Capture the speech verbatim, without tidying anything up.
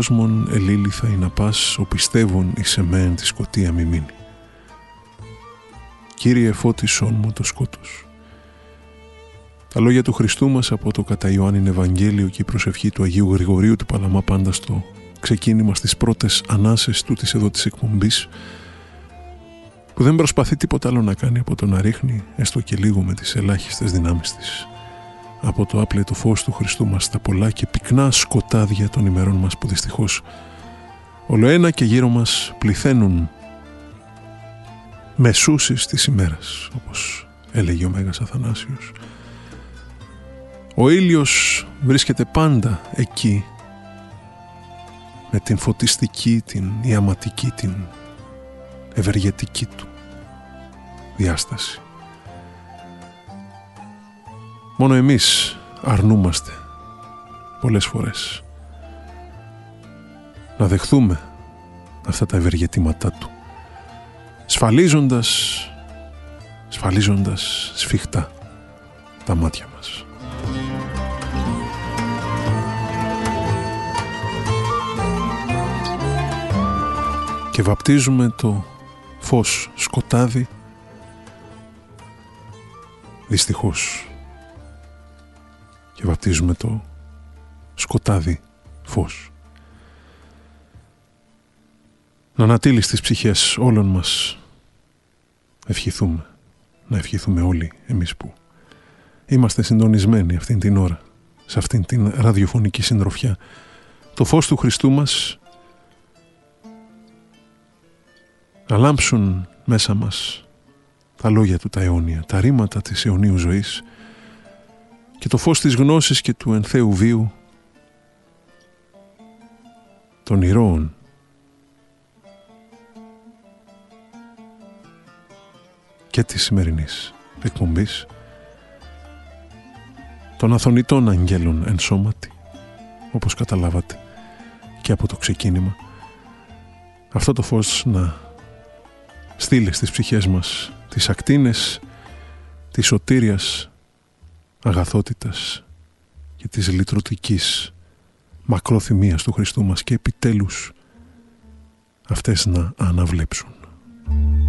κόσμον ελήλυθα ή να πας, ο πιστεύων εις εμέν τη σκοτία μη μείνει. Κύριε φώτισόν μου το σκότος. Τα λόγια του Χριστού μας από το κατά Ιωάννην Ευαγγέλιο και η προσευχή του Αγίου Γρηγορίου του Παλαμά πάντα στο ξεκίνημα στις πρώτες ανάσες του της εδώ της εκπομπής, που δεν προσπαθεί τίποτα άλλο να κάνει από το να ρίχνει έστω και λίγο με τις ελάχιστες δυνάμεις της από το άπλετο φως του Χριστού μας τα πολλά και πυκνά σκοτάδια των ημερών μας που δυστυχώς ολοένα και γύρω μας πληθαίνουν μεσούσεις της ημέρας, όπως έλεγε ο Μέγας Αθανάσιος. Ο ήλιος βρίσκεται πάντα εκεί με την φωτιστική, την ιαματική, την ευεργετική του διάσταση. Μόνο εμείς αρνούμαστε πολλές φορές να δεχθούμε αυτά τα ευεργετήματά του, σφαλίζοντας, σφαλίζοντας σφιχτά τα μάτια μας. Και βαπτίζουμε το φως σκοτάδι, δυστυχώς, και βαπτίζουμε το σκοτάδι φως. Να ανατείλει στις ψυχές όλων μας ευχηθούμε, να ευχηθούμε όλοι εμείς που είμαστε συντονισμένοι αυτήν την ώρα, σε αυτήν την ραδιοφωνική συντροφιά, το φως του Χριστού μας να λάμψουν μέσα μας τα λόγια του τα αιώνια, τα ρήματα της αιωνίου ζωής και το φως της γνώσης και του ενθέου βίου των ηρώων και της σημερινής εκπομπής, των αθωνητών αγγέλων εν σώματι, όπως καταλάβατε και από το ξεκίνημα, αυτό το φως να στείλει στις ψυχές μας τις ακτίνες της σωτήριας αγαθότητας και της λυτρωτικής μακροθυμίας του Χριστού μας και επιτέλους αυτές να αναβλέψουν.